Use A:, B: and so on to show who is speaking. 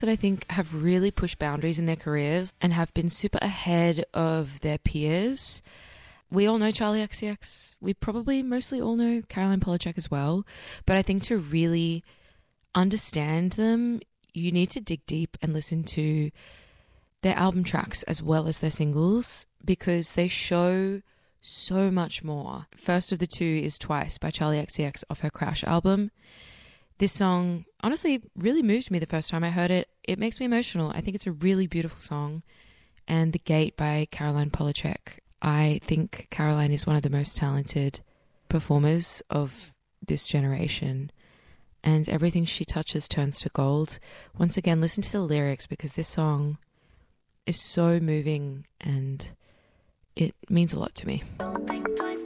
A: that I think have really pushed boundaries in their careers and have been super ahead of their peers. We all know Charlie XCX. We probably mostly all know Caroline Polachek as well. But I think to really understand them, you need to dig deep and listen to their album tracks as well as their singles, because they show so much more. First of the two is Twice by Charlie XCX off her Crash album. This song honestly really moved me the first time I heard it. It makes me emotional. I think it's a really beautiful song. And The Gate by Caroline Polachek. I think Caroline is one of the most talented performers of this generation. And everything she touches turns to gold. Once again, listen to the lyrics, because this song is so moving and it means a lot to me.
B: Don't think twice.